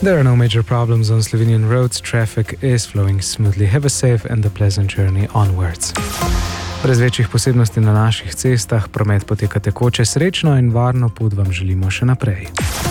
There are no major problems on Slovenian roads. Traffic is flowing smoothly. Have a safe and a pleasant journey onwards. Brez večjih posebnosti na naših cestah, promet poteka tekoče, srečno in varno pot vam želimo še naprej.